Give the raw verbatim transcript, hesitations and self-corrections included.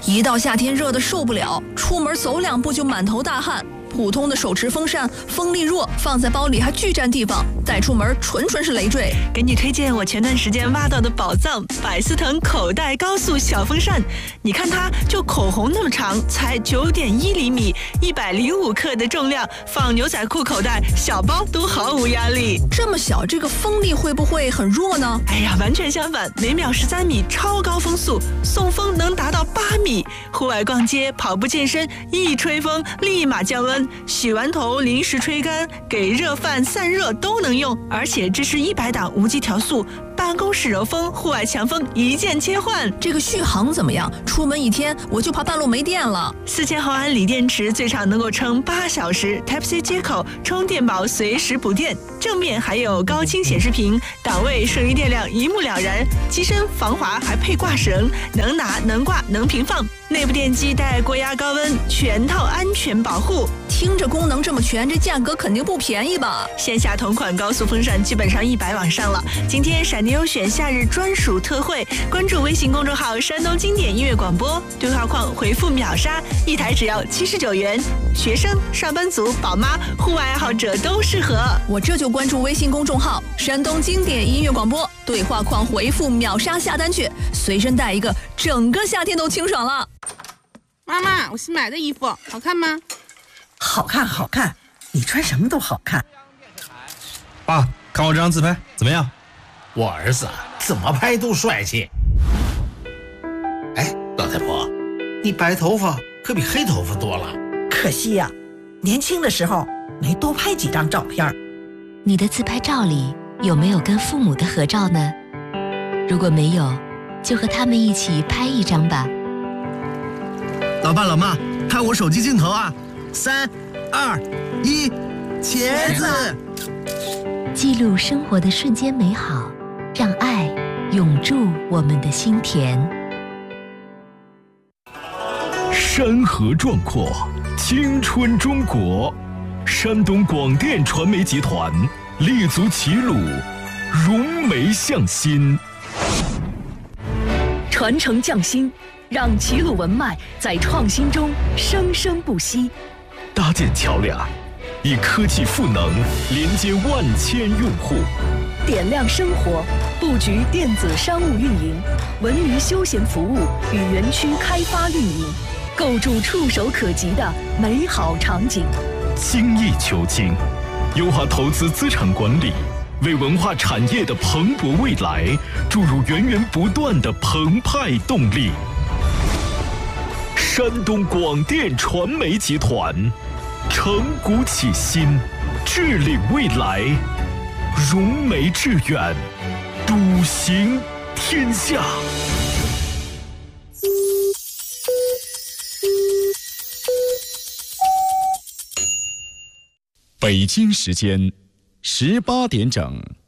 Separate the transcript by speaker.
Speaker 1: 一到夏天热得受不了，出门走两步就满头大汗。普通的手持风扇风力弱，放在包里还巨占地方，带出门纯纯是累赘。
Speaker 2: 给你推荐我前段时间挖到的宝藏——百思腾口袋高速小风扇。你看它就口红那么长，才九点一厘米，一百零五克的重量，放牛仔裤口袋、小包都毫无压力。
Speaker 1: 这么小，这个风力会不会很弱呢？
Speaker 2: 哎呀，完全相反，每秒十三米超高风速，送风能达到八米。户外逛街、跑步健身，一吹风立马降温。洗完头临时吹干，给热饭散热都能用，而且支持一百档无级调速，办公室柔风，户外强风一键切换。
Speaker 1: 这个续航怎么样？出门一天我就怕半路没电了。
Speaker 2: 四千毫安锂电池最长能够撑八小时 ，Type C 接口充电宝随时补电，正面还有高清显示屏，档位、剩余电量一目了然，机身防滑还配挂绳，能拿能挂能平放。内部电机带过压高温，全套安全保护。
Speaker 1: 听着功能这么全，这价格肯定不便宜吧？
Speaker 2: 线下同款高速风扇基本上一百往上了。今天闪电优选夏日专属特惠，关注微信公众号山东经典音乐广播，对话框回复秒杀，一台只要七十九元。学生、上班族、宝妈、户外爱好者都适合。
Speaker 1: 我这就关注微信公众号山东经典音乐广播，对话框回复秒杀下单去，随身带一个，整个夏天都清爽了。
Speaker 3: 妈妈，我新买的衣服好看吗？
Speaker 4: 好看好看，你穿什么都好看。
Speaker 5: 爸，看我这张自拍怎么样？
Speaker 6: 我儿子怎么拍都帅气。哎，老太婆，你白头发可比黑头发多了。
Speaker 4: 可惜呀、啊，年轻的时候没多拍几张照片。
Speaker 7: 你的自拍照里有没有跟父母的合照呢？如果没有，就和他们一起拍一张吧。
Speaker 8: 老爸老妈，看我手机镜头啊！三、二、一，茄子！
Speaker 7: 记录生活的瞬间美好，让爱永驻我们的心田。
Speaker 9: 山河壮阔，青春中国。山东广电传媒集团立足齐鲁，融媒向心，
Speaker 10: 传承匠心，让齐鲁文脉在创新中生生不息。
Speaker 9: 搭建桥梁，以科技赋能连接万千用户，
Speaker 10: 点亮生活，布局电子商务运营、文娱休闲服务与园区开发运营，构筑触手可及的美好场景。
Speaker 9: 精益求精，优化投资资产管理，为文化产业的蓬勃未来注入源源不断的澎湃动力。山东广电传媒集团承股启新，致力未来，融媒致远，笃行天下。
Speaker 11: 北京时间十八点整。